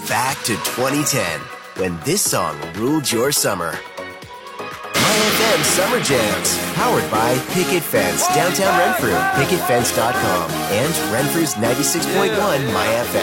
back to 2010 when this song ruled your summer. My FM Summer Jams, powered by Picket Fence, downtown Renfrew, picketfence.com, and Renfrew's 96.1 My FM.